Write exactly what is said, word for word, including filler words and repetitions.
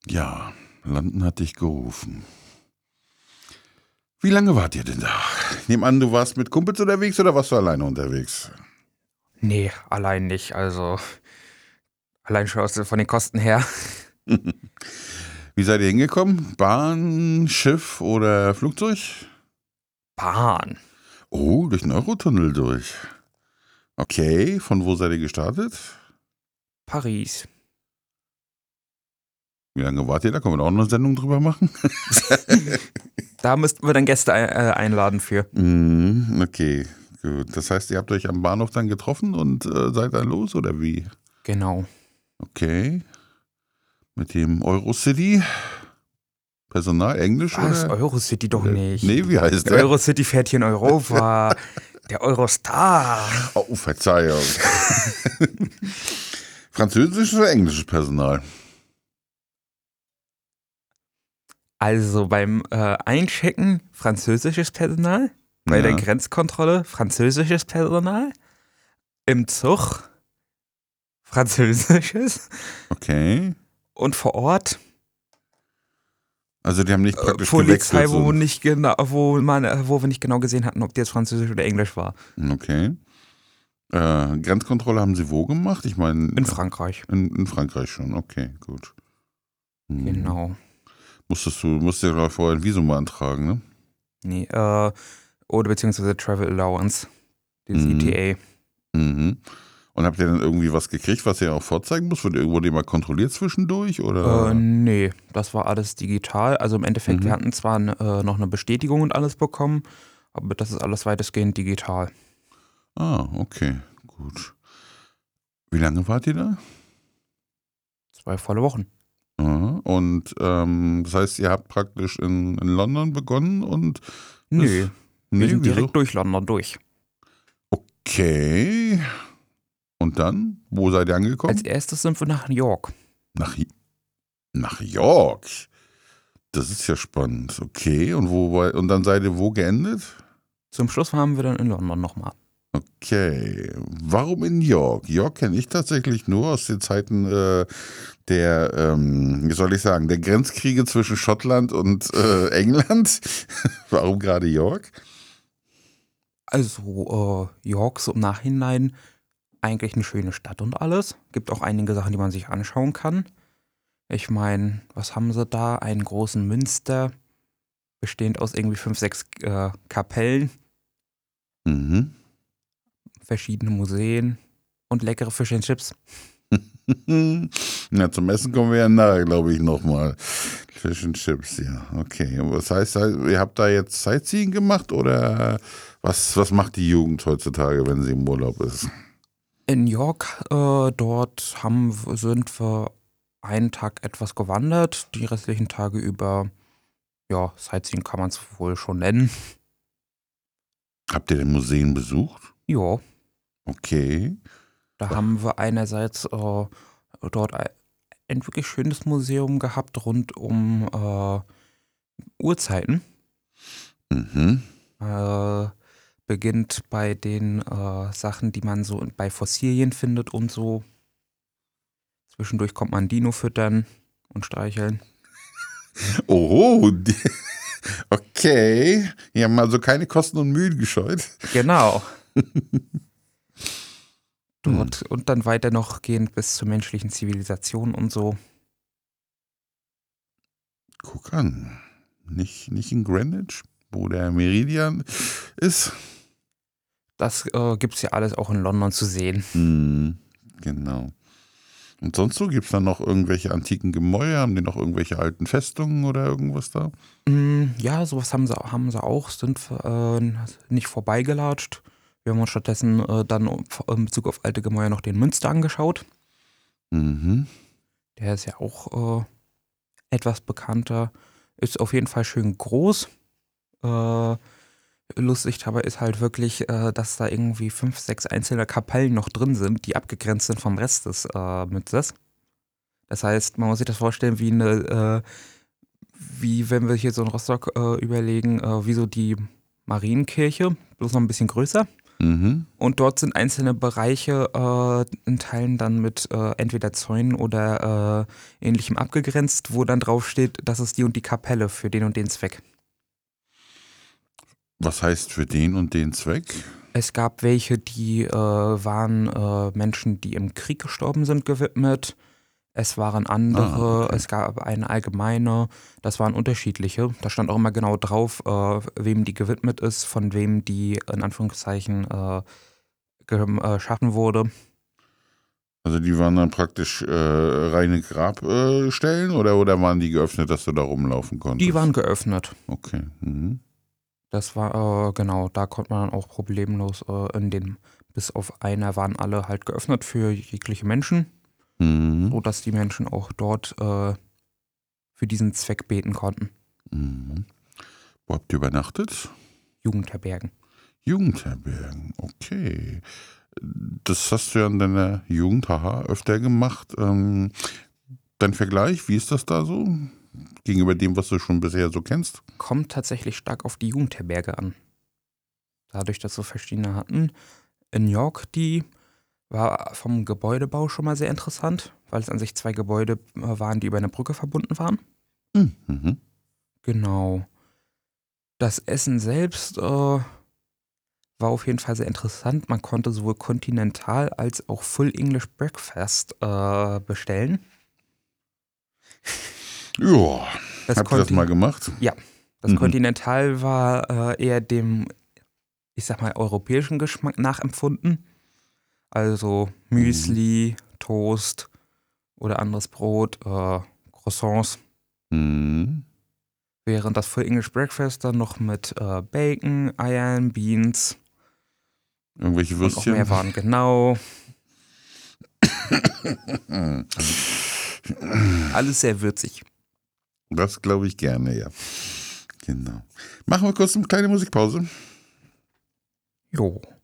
Ja, London hat dich gerufen. Wie lange wart ihr denn da? Ich nehme an, du warst mit Kumpels unterwegs oder warst du alleine unterwegs? Nee, allein nicht. Also allein schon aus, von den Kosten her. Wie seid ihr hingekommen? Bahn, Schiff oder Flugzeug? Bahn. Oh, durch den Eurotunnel durch. Okay, von wo seid ihr gestartet? Paris. Wie lange wart ihr da? Können wir da auch noch eine Sendung drüber machen? Da müssten wir dann Gäste ein, äh, einladen für. Mm, okay, gut. Das heißt, ihr habt euch am Bahnhof dann getroffen und äh, seid dann los oder wie? Genau. Okay. Mit dem Eurocity? Personal, Englisch Was? oder? Eurocity doch oder- nicht. Nee, wie heißt Der der? Eurocity fährt hier in Europa. Der Eurostar. Oh, Verzeihung. Französisches oder englisches Personal? Also beim äh, Einchecken französisches Personal. Bei Ja. der Grenzkontrolle französisches Personal. Im Zug französisches. Okay. Und vor Ort Also die haben nicht äh, praktisch Polizei, gewechselt. wo, So. nicht genau, wo, man, äh, wo wir nicht genau gesehen hatten, ob die jetzt französisch oder englisch war. Okay. Äh, Grenzkontrolle haben sie wo gemacht? Ich meine. In Frankreich. In, in Frankreich schon, okay, gut. Hm. Genau. Musstest du, musst du ja vorher ein Visum beantragen, ne? Nee, äh, oder beziehungsweise Travel Allowance. Dieses Mhm. E T A. Mhm. Und habt ihr dann irgendwie was gekriegt, was ihr auch vorzeigen musst? Wurde irgendwo mal kontrolliert zwischendurch? Oder? Äh, nee, das war alles digital. Also im Endeffekt, Mhm. wir hatten zwar äh, noch eine Bestätigung und alles bekommen, aber das ist alles weitestgehend digital. Ah, okay, gut. Wie lange wart ihr da? Zwei volle Wochen. Aha. Und ähm, das heißt, ihr habt praktisch in, in London begonnen und. Nö, bis- wir Nee, sind wieso? direkt durch London durch. Okay. Und dann? Wo seid ihr angekommen? Als erstes sind wir nach New York. Nach, nach York. Das ist ja spannend. Okay. Und wo war- und dann seid ihr wo geendet? Zum Schluss waren wir dann in London nochmal. Okay. Warum in York? York kenne ich tatsächlich nur aus den Zeiten äh, der, ähm, wie soll ich sagen, der Grenzkriege zwischen Schottland und äh, England. Warum gerade York? Also äh, York so im Nachhinein eigentlich eine schöne Stadt und alles. Gibt auch einige Sachen, die man sich anschauen kann. Ich meine, was haben sie da? Einen großen Münster, bestehend aus irgendwie fünf, sechs äh, Kapellen, Mhm. verschiedene Museen und leckere Fish and Chips. Ja, zum Essen kommen wir ja nahe, glaube ich, nochmal. Fish and Chips, ja. Okay. Und was heißt, ihr habt da jetzt Sightseeing gemacht oder was, was macht die Jugend heutzutage, wenn sie im Urlaub ist? In New York, äh, dort haben, sind wir einen Tag etwas gewandert, die restlichen Tage über, ja, Sightseeing kann man es wohl schon nennen. Habt ihr denn Museen besucht? Ja, Okay. da haben wir einerseits äh, dort ein, ein wirklich schönes Museum gehabt rund um äh, Uhrzeiten. Mhm. Äh, beginnt bei den äh, Sachen, die man so bei Fossilien findet und so. Zwischendurch kommt man Dino füttern und streicheln. Oh, die, okay. Die haben also keine Kosten und Mühen gescheut. Genau. Dort und dann weiter noch gehend bis zur menschlichen Zivilisation und so. Guck an. Nicht, nicht in Greenwich, wo der Meridian ist. Das äh, gibt es ja alles auch in London zu sehen. Hm, genau. Und sonst so? Gibt es da noch irgendwelche antiken Gemäuer? Haben die noch irgendwelche alten Festungen oder irgendwas da? Mm, ja, sowas haben sie, haben sie auch, sind äh, nicht vorbeigelatscht. Wir haben uns stattdessen äh, dann in Bezug auf alte Gemäuer noch den Münster angeschaut. Mhm. Der ist ja auch äh, etwas bekannter. Ist auf jeden Fall schön groß. Äh, lustig dabei ist halt wirklich, äh, dass da irgendwie fünf, sechs einzelne Kapellen noch drin sind, die abgegrenzt sind vom Rest des äh, Münsters. Das heißt, man muss sich das vorstellen wie eine, äh, wie wenn wir hier so in Rostock äh, überlegen, äh, wie so die Marienkirche, bloß noch ein bisschen größer. Mhm. Und dort sind einzelne Bereiche äh, in Teilen dann mit äh, entweder Zäunen oder äh, ähnlichem abgegrenzt, wo dann drauf steht, das ist die und die Kapelle für den und den Zweck. Was heißt für den und den Zweck? Es gab welche, die äh, waren äh, Menschen, die im Krieg gestorben sind, gewidmet. Es waren andere, Ah, okay. es gab eine allgemeine, das waren unterschiedliche. Da stand auch immer genau drauf, äh, wem die gewidmet ist, von wem die in Anführungszeichen äh, geschaffen wurde. Also die waren dann praktisch äh, reine Grabstellen oder, oder waren die geöffnet, dass du da rumlaufen konntest? Die waren geöffnet. Okay. Mhm. Das war, äh, genau, da konnte man dann auch problemlos äh, in den, bis auf einer waren alle halt geöffnet für jegliche Menschen, Mhm. sodass die Menschen auch dort äh, für diesen Zweck beten konnten. Mhm. Wo habt ihr übernachtet? Jugendherbergen. Jugendherbergen, okay. Das hast du ja in deiner Jugend, haha, öfter gemacht. Ähm, dein Vergleich, wie ist das da so? Gegenüber dem, was du schon bisher so kennst? Kommt tatsächlich stark auf die Jugendherberge an. Dadurch, dass wir verschiedene hatten. In New York, die war vom Gebäudebau schon mal sehr interessant, weil es an sich zwei Gebäude äh, waren, die über eine Brücke verbunden waren. Mhm. Genau. Das Essen selbst äh, war auf jeden Fall sehr interessant. Man konnte sowohl Continental als auch Full English Breakfast äh, bestellen. Ja, Das habt ihr das Conti- mal gemacht? Ja, das Mhm. Continental war äh, eher dem, ich sag mal, europäischen Geschmack nachempfunden. Also Müsli, Toast oder anderes Brot, äh, Croissants. Mhm. Während das Full English Breakfast dann noch mit äh, Bacon, Eiern, Beans Irgendwelche und noch Würstchen? mehr waren. Genau. Alles sehr würzig. Das glaube ich gerne, ja. Genau. Machen wir kurz eine kleine Musikpause. Jo.